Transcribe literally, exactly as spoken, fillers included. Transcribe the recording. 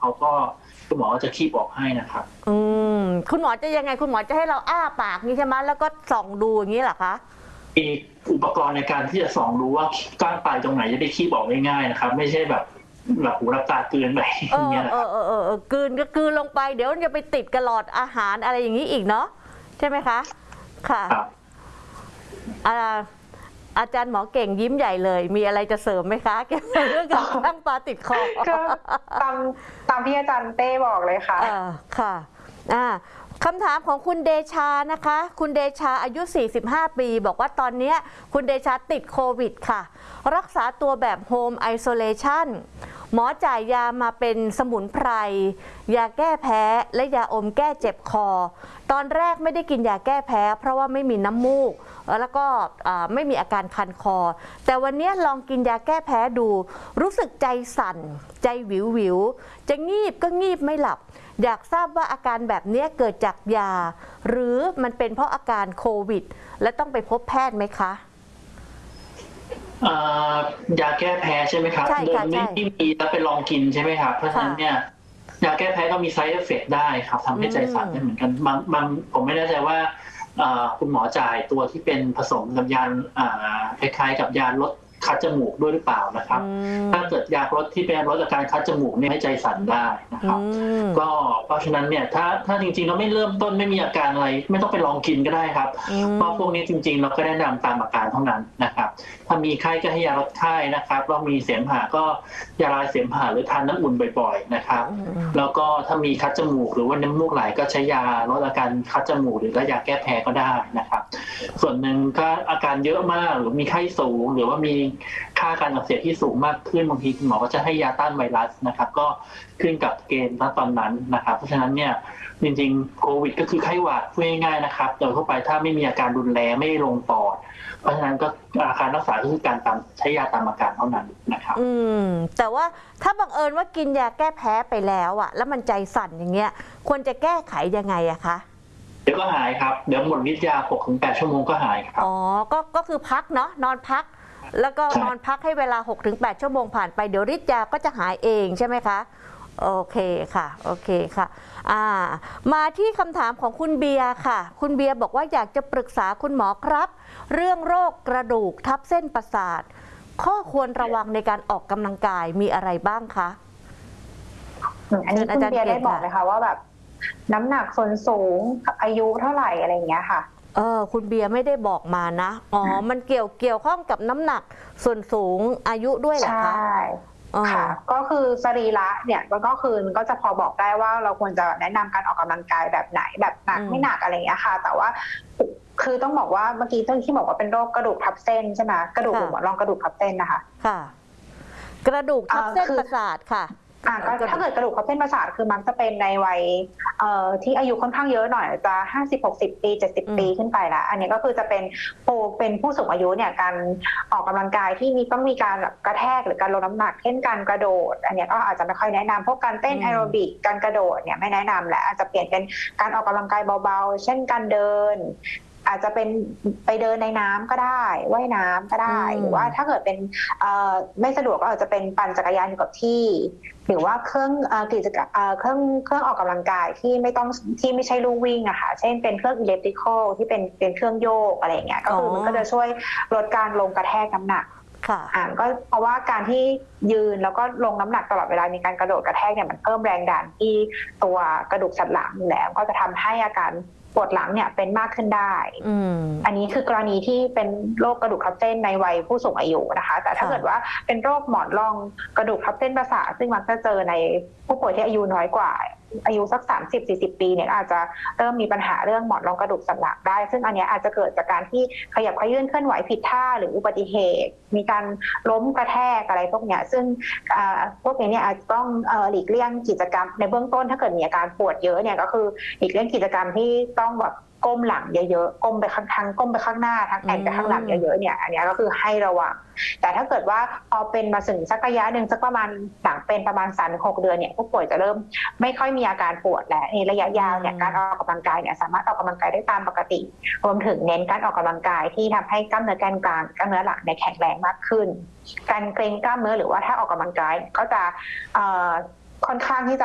เขาก็คุณหมอจะคีบออกให้นะครับอืมคุณหมอจะยังไงคุณหมอจะให้เราอ้าปากนี้ใช่ไหมแล้วก็ส่องดูอย่างนี้เหรอคะมีอุปกรณ์ในการที่จะส่องดูว่าก้างปลายตรงไหนจะได้คีบออกง่ายๆนะครับไม่ใช่แบบหลับหูหลับตาเกินไปอย่างเงี้ยนะครับเออเออเออเกินก็เกินลงไปเดี๋ยวจะไปติดกระหลอดอาหารอะไรอย่างนี้อีกเนาะใช่ไหมคะค่ะอาจารย์หมอเก่งยิ้มใหญ่เลยมีอะไรจะเสริมไหมคะเกี่ยวกับเรื่องการตั้งปลาติดคอก็ตามตามที่อาจารย์เต้บอกเลยค่ะอ่าค่ะอ่าคำถามของคุณเดชานะคะคุณเดชาอายุสี่สิบห้าปีบอกว่าตอนนี้คุณเดชาติดโควิดค่ะรักษาตัวแบบโฮมไอโซเลชันหมอจ่ายยามาเป็นสมุนไพรยาแก้แพ้และยาอมแก้เจ็บคอตอนแรกไม่ได้กินยาแก้แพ้เพราะว่าไม่มีน้ำมูกแล้วก็ไม่มีอาการคันคอแต่วันนี้ลองกินยาแก้แพ้ดูรู้สึกใจสั่นใจวิววิวจะงีบก็งีบไม่หลับอยากทราบว่าอาการแบบนี้เกิดจากยาหรือมันเป็นเพราะอาการโควิดและต้องไปพบแพทย์ไหมคะยาแก้แพ้ใช่ไหมครับโดยไม่ที่มีแล้วไปลองกินใช่ไหมครับเพราะฉะนั้นเนี่ยยาแก้แพ้ก็มี side effect ได้ครับทำให้ใจสั่นได้เหมือนกันบางบางผมไม่แน่ใจว่าคุณหมอจ่ายตัวที่เป็นผสมกับยาคล้ายๆกับยาลดคัดจมูกด้วยหรือเปล่านะครับถ้าเกิดยาลดที่เป็นลดอาการคัดจมูกเนี่ยให้ใจสั่นได้นะครับก็เพราะฉะนั้นเนี่ยถ้าถ้าจริงๆเราไม่เริ่มต้นไม่มีอาการอะไรไม่ต้องไปลองกินก็ได้ครับเพราะพวกนี้จริงๆเราก็แนะนำตามอาการเท่านั้นนะครับถ้ามีไข้ก็ให้ยาลดไข้นะครับเรามีเสมหะก็ยาลายเสมหะหรือทานน้ำอุ่นบ่อยๆนะครับแล้วก็ถ้ามีคัดจมูกหรือว่าน้ำมูกไหลก็ใช้ยาลดอาการคัดจมูกหรือยาแก้แพ้ก็ได้นะครับส่วนหนึ่งก็อาการเยอะมากหรือมีไข้สูงหรือว่ามีค่าการอักเสบที่สูงมากขึ้นบางทีคุณหมอก็จะให้ยาต้านไวรัสนะครับก็ขึ้นกับเกณฑ์ณตอนนั้นนะครับเพราะฉะนั้นเนี่ยจริงๆโควิดก็คือไข้หวัดพูดง่ายๆนะครับโดยทั่วไปถ้าไม่มีอาการรุนแรงไม่ลงปอดเพราะฉะนั้นก็อาการรักษาก็คือการตามใช้ยาตามอาการเท่านั้นนะครับอืมแต่ว่าถ้าบังเอิญว่ากินยาแก้แพ้ไปแล้วอ่ะแล้วมันใจสั่นอย่างเงี้ยควรจะแก้ไขยังไงอะคะเดี๋ยวก็หายครับเดี๋ยวหมดฤทธิ์ยา หกถึงแปด ชั่วโมงก็หายครับอ๋อก็ก็คือพักเนาะนอนพักแล้วก็นอนพักให้เวลา หกถึงแปด ชั่วโมงผ่านไปเดี๋ยวฤทธิ์ยาก็จะหายเองใช่ไหมคะโอเคค่ะโอเคค่ะอ่ามาที่คำถามของคุณเบียร์ค่ะคุณเบียร์บอกว่าอยากจะปรึกษาคุณหมอครับเรื่องโรคกระดูกทับเส้นประสาทข้อควรระวังในการออกกำลังกายมีอะไรบ้างคะอันนี้คุณเบียร์ได้บอกเลยค่ะว่าแบบน้ำหนักส่วนสูงอายุเท่าไหร่อะไรอย่างเงี้ยค่ะเออคุณเบียร์ไม่ได้บอกมานะอ๋อมันเกี่ยวเกี่ยวข้องกับน้ำหนักส่วนสูงอายุด้วยเหรอคะใช่ค่ะก็คือสรีระเนี่ยมันก็คือมันก็จะพอบอกได้ว่าเราควรจะแนะนำการออกกำลังกายแบบไหนแบบหนักไม่หนักอะไรอย่างเงี้ยค่ะแต่ว่าคือต้องบอกว่าเมื่อกี้ที่บอกว่าเป็นโรคกระดูกทับเส้นใช่ไหมกระดูกหมอนรองกระดูกทับเส้นนะคะค่ะกระดูกทับเส้นประสาทค่ะอ่าถ้าเกิดกระดูกทับเส้นประสาทคือมักจะเป็นในวัยเอ่อที่อายุค่อนข้างเยอะหน่อยจะห้าสิบ หกสิบปีเจ็ดสิบปีขึ้นไปแล้วอันนี้ก็คือจะเป็นโปเป็นผู้สูงอายุเนี่ยการออกกำลังกายที่มีต้องมีการแบบกระแทกหรือการลดน้ำหนักเช่นการกระโดดอันนี้ก็อาจจะไม่ค่อยแนะนำพวกการเต้นแอโรบิกการกระโดดเนี่ยไม่แนะนำแหละอาจจะเปลี่ยนเป็นการออกกำลังกายเบาๆเช่นการเดินอาจจะเป็นไปเดินในน้ำก็ได้ว่ายน้ำก็ได้หรือว่าถ้าเกิดเป็นไม่สะดวกก็อาจจะเป็นปั่นจักรยานอยู่กับที่หรือว่าเครื่องกิจกรรมเครื่องเครื่องออกกำลังกายที่ไม่ต้องที่ไม่ใช่ลู่วิ่งอะค่ะเช่นเป็นเครื่องอิเล็กทริคอลที่เป็นเป็นเครื่องโยกอะไรอย่างเงี้ยก็คือมันก็จะช่วยลดการลงกระแทกน้ำหนักค่ะอ่าก็เพราะว่าการที่ยืนแล้วก็ลงน้ำหนักตลอดเวลามีการกระโดดกระแทกเนี่ยมันเพิ่มแรงดันที่ตัวกระดูกสันหลังอยู่แล้วก็จะทำให้อาการปวดหลังเนี่ยเป็นมากขึ้นได้อันนี้คือกรณีที่เป็นโรคกระดูกทับเส้นในวัยผู้สูงอายุนะคะแต่ถ้าเกิดว่าเป็นโรคหมอนรองกระดูกทับเส้นประสาทซึ่งมักจะเจอในผู้ป่วยที่อายุน้อยกว่าอายุสัก สามสิบ สี่สิบ ปีเนี่ยอาจจะเริ่มมีปัญหาเรื่องหมอนรองกระดูกสันหลังได้ซึ่งอันนี้อาจจะเกิดจากการที่ขยับขยื่นเคลื่อนไหวผิดท่าหรืออุบัติเหตุมีการล้มกระแทกอะไรพวกเนี้ยซึ่งพวกนี้เนี่ยอาจจะต้องหลีกเลี่ยงกิจกรรมในเบื้องต้นถ้าเกิดมีอาการปวดเยอะเนี่ยก็คือหลีกเลี่ยงกิจกรรมที่ต้องแบบก้มหลังเยอะๆก้มไปข้างทางก้มไปข้างหน้าทั้งแอนไปข้างหลังเยอะๆเนี่ยอันนี้ก็คือให้ระวังแต่ถ้าเกิดว่าพอเป็นมาถึงสักระยะหนึ่งสักประมาณหลังเป็นประมาณสามถึงหกเดือนเนี่ยผู้ป่วยจะเริ่มไม่ค่อยมีอาการปวดแล้วในระยะยาวเนี่ยการออกกำลังกายเนี่ยสามารถออกกำลังกายได้ตามปกติรวมถึงเน้นการออกกำลังกายที่ทำให้กล้ามเนื้อแกนกลางกล้ามเนื้อหลังเนี่ยแข็งแรงมากขึ้นการเกร็งกล้ามเนื้อหรือว่าถ้าออกกำลังกายก็จะค่อนข้างที่จะ